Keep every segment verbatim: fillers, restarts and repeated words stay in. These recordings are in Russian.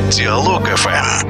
Диалог эф эм.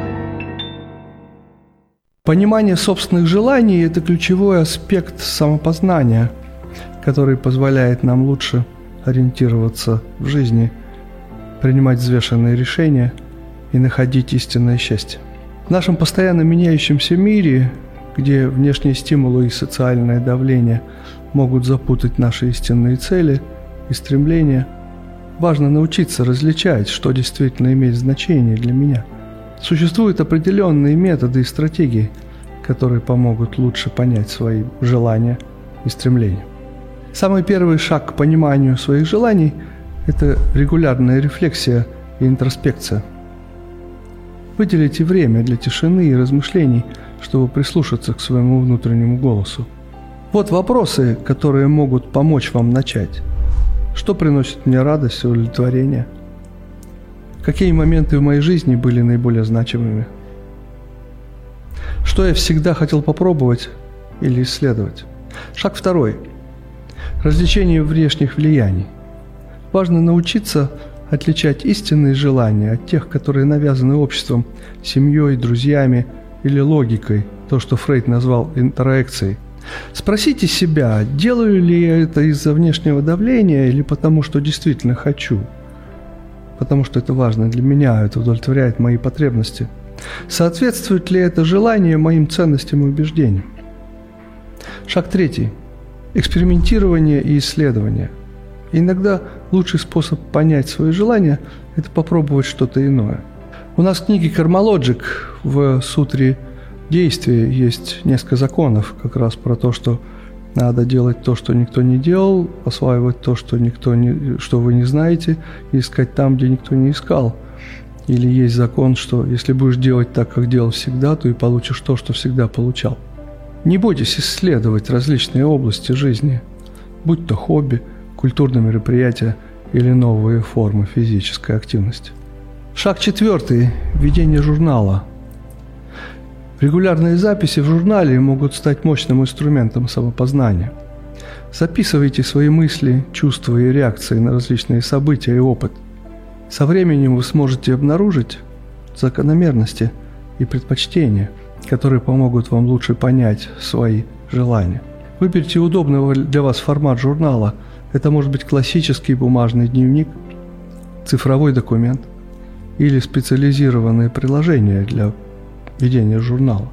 Понимание собственных желаний – это ключевой аспект самопознания, который позволяет нам лучше ориентироваться в жизни, принимать взвешенные решения и находить истинное счастье. В нашем постоянно меняющемся мире, где внешние стимулы и социальное давление могут запутать наши истинные цели и стремления, важно научиться различать, что действительно имеет значение для меня. Существуют определенные методы и стратегии, которые помогут лучше понять свои желания и стремления. Самый первый шаг к пониманию своих желаний – это регулярная рефлексия и интроспекция. Выделите время для тишины и размышлений, чтобы прислушаться к своему внутреннему голосу. Вот вопросы, которые могут помочь вам начать. Что приносит мне радость и удовлетворение? Какие моменты в моей жизни были наиболее значимыми? Что я всегда хотел попробовать или исследовать? Шаг второй. Развлечение внешних влияний. Важно научиться отличать истинные желания от тех, которые навязаны обществом, семьей, друзьями или логикой, то, что Фрейд назвал интроекцией. Спросите себя, делаю ли я это из-за внешнего давления или потому, что действительно хочу? Потому что это важно для меня, это удовлетворяет мои потребности. Соответствует ли это желание моим ценностям и убеждениям? Шаг третий. Экспериментирование и исследование. Иногда лучший способ понять свои желания – это попробовать что-то иное. У нас в книге «Кармалоджик» в сутре действия есть несколько законов как раз про то, что надо делать то, что никто не делал, осваивать то, что, никто не, что вы не знаете, и искать там, где никто не искал. Или есть закон, что если будешь делать так, как делал всегда, то и получишь то, что всегда получал. Не бойтесь исследовать различные области жизни, будь то хобби, культурные мероприятия или новые формы физической активности. Шаг четвертый – ведение журнала. Регулярные записи в журнале могут стать мощным инструментом самопознания. Записывайте свои мысли, чувства и реакции на различные события и опыт. Со временем вы сможете обнаружить закономерности и предпочтения, которые помогут вам лучше понять свои желания. Выберите удобный для вас формат журнала. Это может быть классический бумажный дневник, цифровой документ или специализированное приложение для ведения журнала.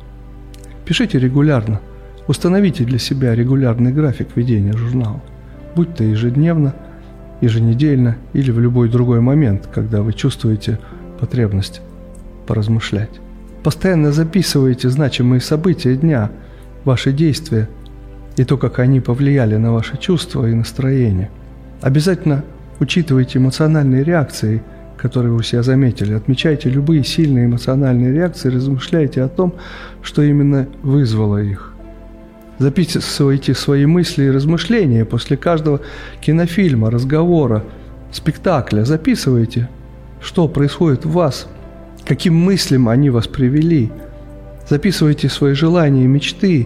Пишите регулярно. Установите для себя регулярный график ведения журнала, будь то ежедневно, еженедельно или в любой другой момент, когда вы чувствуете потребность поразмышлять. Постоянно записывайте значимые события дня, ваши действия и то, как они повлияли на ваши чувства и настроение. Обязательно учитывайте эмоциональные реакции, которые вы у себя заметили. Отмечайте любые сильные эмоциональные реакции, размышляйте о том, что именно вызвало их. Записывайте свои мысли и размышления после каждого кинофильма, разговора, спектакля. Записывайте, что происходит в вас, каким мыслям они вас привели. Записывайте свои желания и мечты.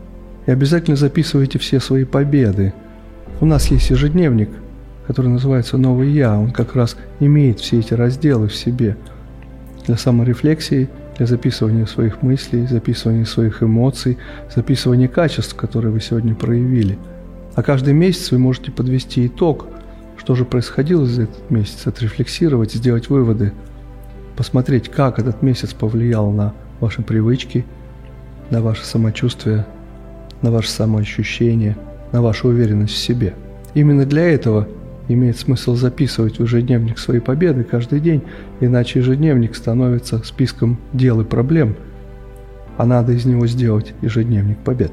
И обязательно записывайте все свои победы. У нас есть ежедневник, который называется «Новый Я». Он как раз имеет все эти разделы в себе для саморефлексии, для записывания своих мыслей, записывания своих эмоций, записывания качеств, которые вы сегодня проявили. А каждый месяц вы можете подвести итог, что же происходило за этот месяц, отрефлексировать, сделать выводы, посмотреть, как этот месяц повлиял на ваши привычки, на ваше самочувствие, на ваше самоощущение, на вашу уверенность в себе. Именно для этого имеет смысл записывать в ежедневник свои победы каждый день, иначе ежедневник становится списком дел и проблем, а надо из него сделать ежедневник побед.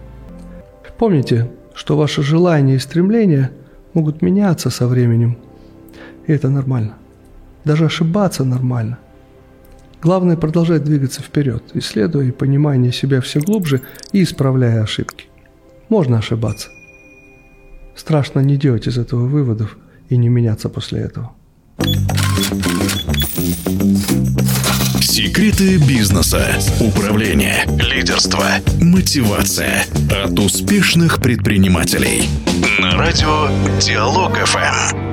Помните, что ваши желания и стремления могут меняться со временем, и это нормально. Даже ошибаться нормально. Главное продолжать двигаться вперед, исследуя и понимая себя все глубже и исправляя ошибки. Можно ошибаться. Страшно не делать из этого выводов и не меняться после этого. Секреты бизнеса, управления, лидерства, мотивация от успешных предпринимателей. На радио Диалог эф эм.